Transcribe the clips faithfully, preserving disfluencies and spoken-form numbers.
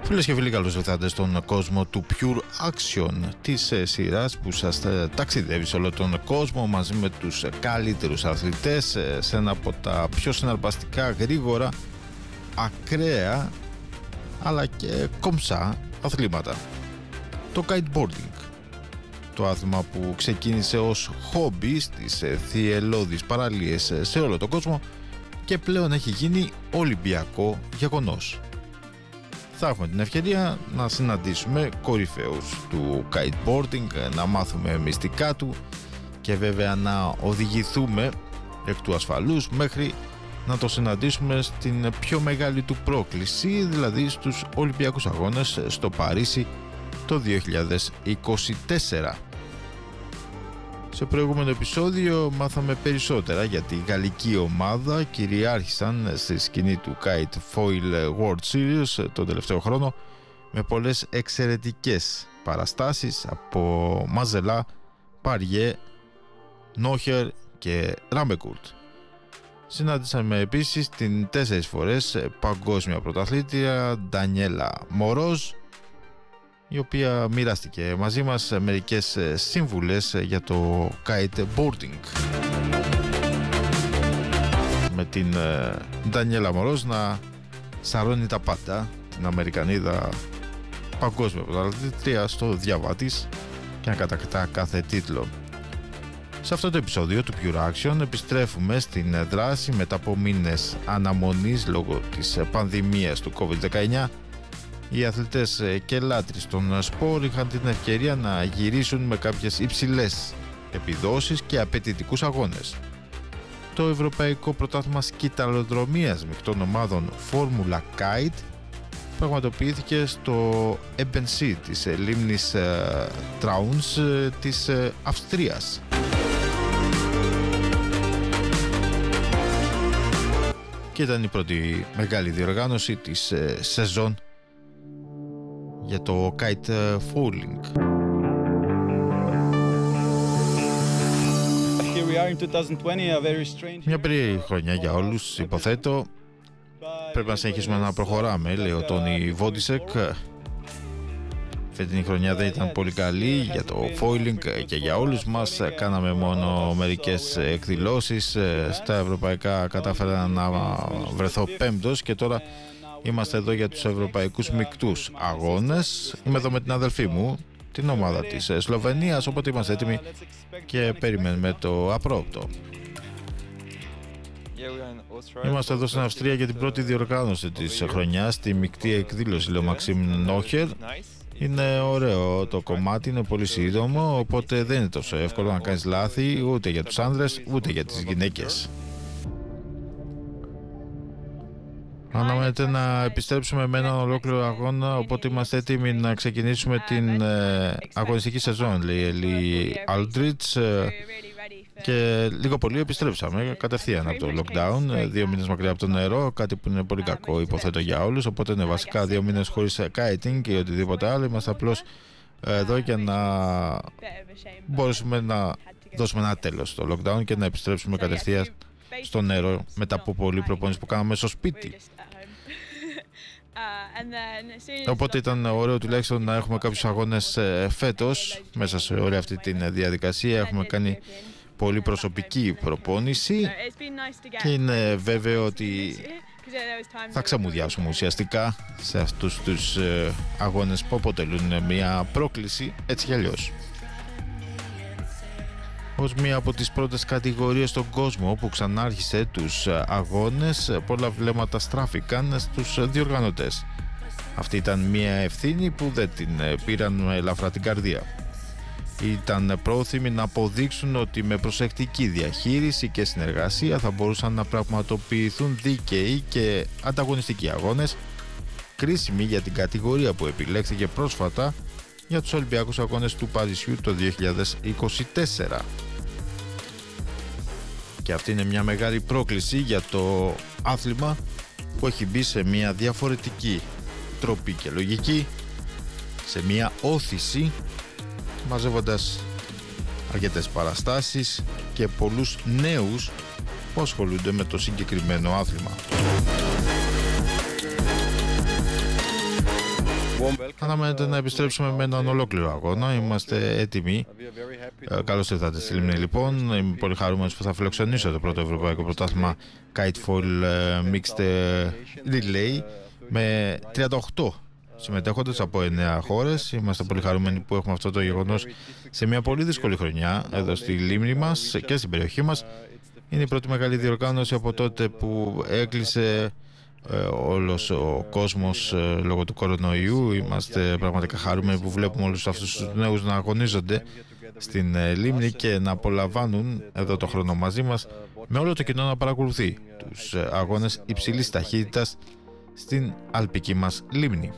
Φίλες και φίλοι, καλώς ήρθατε στον κόσμο του Pure Action, της σειράς που σας ταξιδεύει σε όλο τον κόσμο μαζί με τους καλύτερους αθλητές σε ένα από τα πιο συναρπαστικά, γρήγορα, ακραία αλλά και κομψά αθλήματα. Το kiteboarding, το άθλημα που ξεκίνησε ως χόμπι στις θυελλώδεις παραλίες σε όλο τον κόσμο και πλέον έχει γίνει ολυμπιακό γεγονός. Θα έχουμε την ευκαιρία να συναντήσουμε κορυφαίους του kiteboarding, να μάθουμε μυστικά του και βέβαια να οδηγηθούμε εκ του ασφαλούς μέχρι να το συναντήσουμε στην πιο μεγάλη του πρόκληση, δηλαδή στους Ολυμπιακούς Αγώνες στο Παρίσι το δύο χιλιάδες είκοσι τέσσερα. Σε προηγούμενο επεισόδιο μάθαμε περισσότερα για τη γαλλική ομάδα, κυριάρχησαν στη σκηνή του Kite Foil World Series τον τελευταίο χρόνο με πολλές εξαιρετικές παραστάσεις από Μαζελά, Παριέ, Νόχερ και Ράμπεκουρτ. Συνάντησαμε επίσης την τέσσερις φορές παγκόσμια πρωταθλήτρια Ντανιέλα Μορόζ, η οποία μοιράστηκε μαζί μας μερικές σύμβουλες για το kiteboarding. Με την Ντανιέλα Μορόζ να σαρώνει τα πάντα, την Αμερικανίδα παγκόσμια πρωταθλήτρια στο διάβα της και να κατακτά κάθε τίτλο. Σε αυτό το επεισόδιο του Pure Action επιστρέφουμε στην δράση μετά από μήνες αναμονής λόγω της πανδημίας του κόβιντ δεκαεννιά. Οι αθλητές και λάτρεις των σπορ είχαν την ευκαιρία να γυρίσουν με κάποιες υψηλές επιδόσεις και απαιτητικούς αγώνες. Το Ευρωπαϊκό Πρωτάθλημα Σκυταλοδρομίας μειχτών ομάδων Formula Kite πραγματοποιήθηκε στο Ebensee της λίμνης Τραούνς της Αυστρίας. Και ήταν η πρώτη μεγάλη διοργάνωση της σεζόν για το kite falling. Μια περίεργη χρονιά για όλους, υποθέτω. Πρέπει να συνεχίσουμε να προχωράμε, λέει ο Τόνι Βόντισεκ. Φετινή χρονιά δεν ήταν πολύ καλή για το foiling και για όλους μας. Κάναμε μόνο μερικές εκδηλώσεις. Στα ευρωπαϊκά κατάφερα να βρεθώ πέμπτος και τώρα είμαστε εδώ για τους ευρωπαϊκούς μεικτούς αγώνες. Είμαι εδώ με την αδελφή μου, την ομάδα της Σλοβενίας, οπότε είμαστε έτοιμοι και περιμένουμε το απρόοπτο. Είμαστε εδώ στην Αυστρία για την πρώτη διοργάνωση της χρονιάς, τη μεικτή εκδήλωση, λέει ο Μαξίμ Νόχερ. Είναι ωραίο το κομμάτι, είναι πολύ σύντομο, οπότε δεν είναι τόσο εύκολο να κάνεις λάθη ούτε για τους άνδρες ούτε για τις γυναίκες. Αναμένεται να επιστρέψουμε με έναν ολόκληρο αγώνα, οπότε είμαστε έτοιμοι να ξεκινήσουμε την ε, αγωνιστική σεζόν, λέει η Ελί Αλντρίτς, ε, και λίγο πολύ επιστρέψαμε κατευθείαν από το lockdown, δύο μήνες μακριά από το νερό, κάτι που είναι πολύ κακό υποθέτω για όλους, οπότε είναι βασικά δύο μήνες χωρίς kiting και οτιδήποτε άλλο. Είμαστε απλώς εδώ για να μπορέσουμε να δώσουμε ένα τέλος στο lockdown και να επιστρέψουμε κατευθείαν στο νερό μετά από πολλή προπόνηση που κάναμε στο σπίτι. Οπότε ήταν ωραίο τουλάχιστον να έχουμε κάποιους αγώνες φέτος μέσα σε όλη αυτή τη διαδικασία. Έχουμε κάνει πολύ προσωπική προπόνηση και είναι βέβαιο ότι θα ξεμουδιάσουμε ουσιαστικά σε αυτούς τους αγώνες που αποτελούν μια πρόκληση έτσι κι αλλιώς. Ως μία από τις πρώτες κατηγορίες στον κόσμο που ξανάρχισε τους αγώνες, πολλά βλέμματα στράφηκαν στους διοργανωτές. Αυτή ήταν μία ευθύνη που δεν την πήραν με ελαφρά την καρδία. Ήταν πρόθυμοι να αποδείξουν ότι με προσεκτική διαχείριση και συνεργασία θα μπορούσαν να πραγματοποιηθούν δίκαιοι και ανταγωνιστικοί αγώνες, κρίσιμοι για την κατηγορία που επιλέχθηκε πρόσφατα για τους Ολυμπιακούς Αγώνες του Παρισιού το δύο χιλιάδες είκοσι τέσσερα. Και αυτή είναι μια μεγάλη πρόκληση για το άθλημα που έχει μπει σε μια διαφορετική τροπή και λογική, σε μια όθηση, μαζεύοντας αρκετές παραστάσεις και πολλούς νέους που ασχολούνται με το συγκεκριμένο άθλημα. Αναμένεται να επιστρέψουμε με έναν ολόκληρο αγώνα. Είμαστε έτοιμοι. Καλώς ήρθατε στη Λίμνη, λοιπόν. Είμαι πολύ χαρούμενος που θα φιλοξενήσω το πρώτο ευρωπαϊκό πρωτάθλημα Kitefall Mixed Relay με τριάντα οκτώ συμμετέχοντες από εννέα χώρες. Είμαστε πολύ χαρούμενοι που έχουμε αυτό το γεγονός σε μια πολύ δύσκολη χρονιά εδώ στη Λίμνη μας και στην περιοχή μας. Είναι η πρώτη μεγάλη διοργάνωση από τότε που έκλεισε ε, όλος ο κόσμος ε, λόγω του κορονοϊού. Είμαστε πραγματικά χαρούμενοι που βλέπουμε όλους αυτούς τους νέους να αγωνίζονται στην ε, Λίμνη και να απολαμβάνουν εδώ το χρόνο μαζί μας, με όλο το κοινό να παρακολουθεί τους ε, αγώνες υψηλής ταχύτητας στην αλπική μας Λίμνη.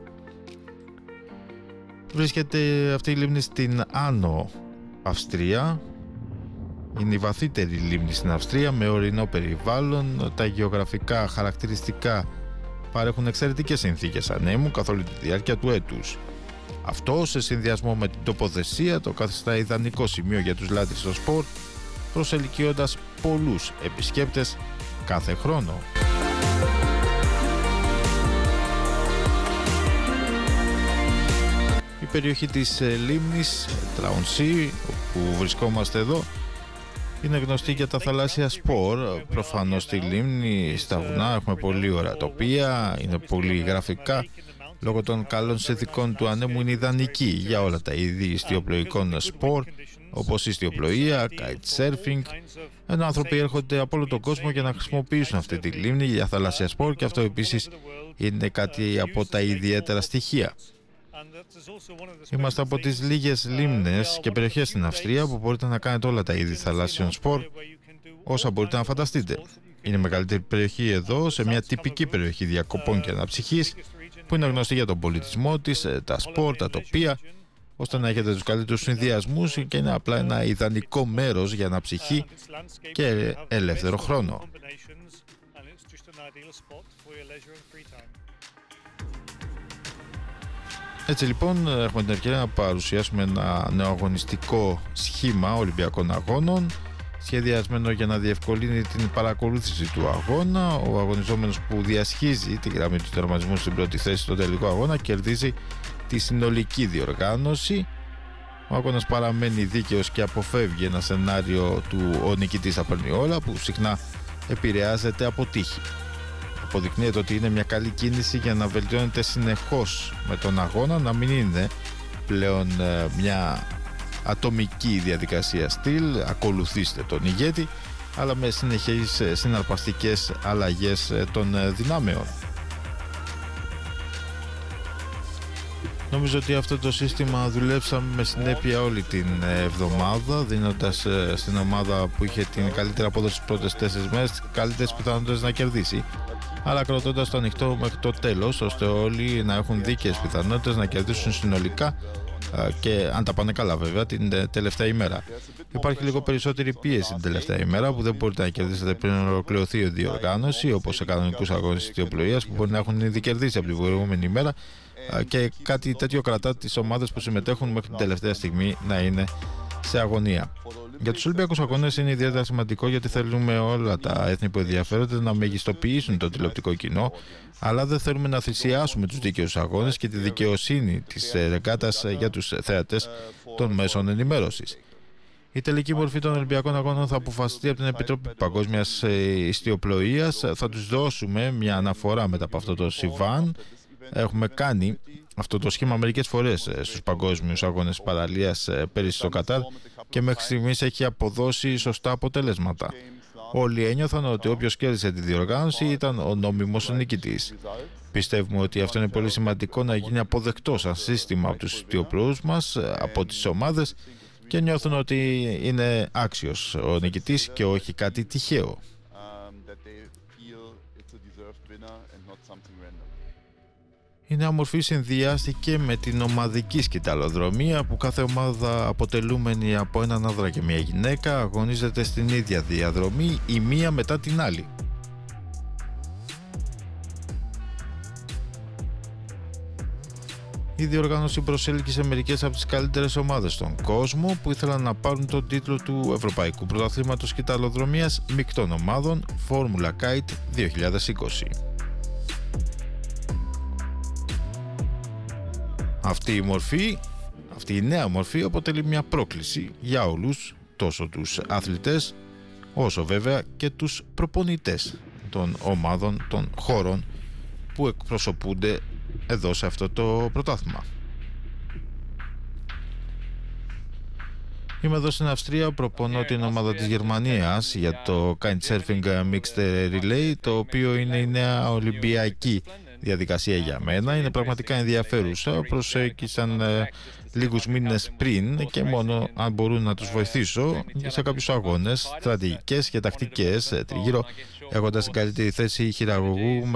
Βρίσκεται αυτή η λίμνη στην Άνω Αυστρία. Είναι η βαθύτερη λίμνη στην Αυστρία με ορεινό περιβάλλον. Τα γεωγραφικά χαρακτηριστικά παρέχουν εξαιρετικές συνθήκες ανέμου καθ' όλη τη διάρκεια του έτους. Αυτό, σε συνδυασμό με την τοποθεσία, το καθιστά ιδανικό σημείο για τους λάτρεις στο σπορ, προσελκύοντας πολλούς επισκέπτες κάθε χρόνο. Η περιοχή της λίμνης Τραουνσί, όπου βρισκόμαστε εδώ, είναι γνωστή για τα θαλάσσια σπορ. Προφανώς στη λίμνη, στα βουνά, έχουμε πολύ ωραία τοπία, είναι πολύ γραφικά. Λόγω των καλών συνθηκών του ανέμου είναι ιδανική για όλα τα είδη ιστιοπλοϊκών σπορ, όπως η ιστιοπλοεία, kitesurfing, ενώ άνθρωποι έρχονται από όλο τον κόσμο για να χρησιμοποιήσουν αυτή τη λίμνη για θαλάσσια σπορ, και αυτό επίσης είναι κάτι από τα ιδιαίτερα στοιχεία. Είμαστε από τις λίγες λίμνες και περιοχές στην Αυστρία που μπορείτε να κάνετε όλα τα είδη θαλάσσιων σπορ όσα μπορείτε να φανταστείτε. Είναι η μεγαλύτερη περιοχή εδώ, σε μια τυπική περιοχή διακοπών και αναψυχής που είναι γνωστή για τον πολιτισμό της, τα σπορ, τα τοπία, ώστε να έχετε τους καλύτερους συνδυασμούς και είναι απλά ένα ιδανικό μέρος για αναψυχή και ελεύθερο χρόνο. Έτσι λοιπόν έχουμε την ευκαιρία να παρουσιάσουμε ένα νεοαγωνιστικό σχήμα Ολυμπιακών Αγώνων, σχεδιασμένο για να διευκολύνει την παρακολούθηση του αγώνα. Ο αγωνιζόμενος που διασχίζει τη γραμμή του τερματισμού στην πρώτη θέση στον τελικό αγώνα κερδίζει τη συνολική διοργάνωση. Ο αγώνας παραμένει δίκαιος και αποφεύγει ένα σενάριο του ο νικητής θα παίρνει όλα, που συχνά επηρεάζεται από τύχη. Αποδεικνύεται ότι είναι μια καλή κίνηση για να βελτιώνεται συνεχώς με τον αγώνα, να μην είναι πλέον μια ατομική διαδικασία στυλ, ακολουθήστε τον ηγέτη, αλλά με συνεχείς συναρπαστικές αλλαγές των δυνάμεων. Νομίζω ότι αυτό το σύστημα δουλέψαμε με συνέπεια όλη την εβδομάδα, δίνοντας στην ομάδα που είχε την καλύτερη απόδοση στις πρώτες τέσσερις μέρες τις καλύτερες πιθανότητες να κερδίσει, αλλά κρατώντας το ανοιχτό μέχρι το τέλος, ώστε όλοι να έχουν δίκαιες πιθανότητες να κερδίσουν συνολικά, και αν τα πάνε καλά βέβαια, την τελευταία ημέρα. Υπάρχει λίγο περισσότερη πίεση την τελευταία ημέρα που δεν μπορείτε να κερδίσετε πριν ολοκληρωθεί η διοργάνωση, όπως σε κανονικούς αγώνες ιστιοπλοείας που μπορεί να έχουν ήδη κερδίσει από την προηγούμενη ημέρα, και κάτι τέτοιο κρατά τις ομάδες που συμμετέχουν μέχρι την τελευταία στιγμή να είναι σε αγωνία. Για τους Ολυμπιακούς Αγώνες είναι ιδιαίτερα σημαντικό, γιατί θέλουμε όλα τα έθνη που ενδιαφέρονται να μεγιστοποιήσουν το τηλεοπτικό κοινό, αλλά δεν θέλουμε να θυσιάσουμε τους δίκαιους αγώνες και τη δικαιοσύνη της ρεγκάτας για τους θεατές των μέσων ενημέρωσης. Η τελική μορφή των Ολυμπιακών Αγώνων θα αποφασιστεί από την Επιτροπή Παγκόσμιας Ιστιοπλοείας. Θα τους δώσουμε μια αναφορά μετά από αυτό το Σιβάν. Έχουμε κάνει αυτό το σχήμα μερικές φορές στους παγκόσμιους αγώνες παραλίας πέρυσι στο Κατάρ και μέχρι στιγμής έχει αποδώσει σωστά αποτελέσματα. Όλοι ένιωθαν ότι όποιος κέρδισε τη διοργάνωση ήταν ο νόμιμος νικητής. Πιστεύουμε ότι αυτό είναι πολύ σημαντικό να γίνει αποδεκτό σαν σύστημα από τους ιστιοπλοούς μας, από τις ομάδες, και νιώθουν ότι είναι άξιος ο νικητής και όχι κάτι τυχαίο. Η νέα μορφή συνδυάστηκε με την ομαδική σκηταλοδρομία, που κάθε ομάδα αποτελούμενη από έναν άνδρα και μια γυναίκα αγωνίζεται στην ίδια διαδρομή, η μία μετά την άλλη. Η διοργάνωση προσέλκυσε μερικές από τις καλύτερες ομάδες στον κόσμο που ήθελαν να πάρουν τον τίτλο του Ευρωπαϊκού Πρωταθλήματος Σκηταλοδρομίας Μεικτών Ομάδων Formula Kite δύο χιλιάδες είκοσι. Αυτή η μορφή, αυτή η νέα μορφή αποτελεί μια πρόκληση για όλους, τόσο τους αθλητές όσο βέβαια και τους προπονητές των ομάδων, των χώρων που εκπροσωπούνται εδώ σε αυτό το πρωτάθλημα. Είμαι εδώ στην Αυστρία, προπονώ την ομάδα της Γερμανίας για το Kitesurfing Mixed Relay, το οποίο είναι η νέα Ολυμπιακή διαδικασία για μένα. Είναι πραγματικά ενδιαφέρουσα, προσέγγισαν ε, λίγους μήνες πριν και μόνο αν μπορούν να τους βοηθήσω σε κάποιους αγώνες, στρατηγικές και τακτικές τριγύρω, έχοντας την καλύτερη θέση χειραγωγού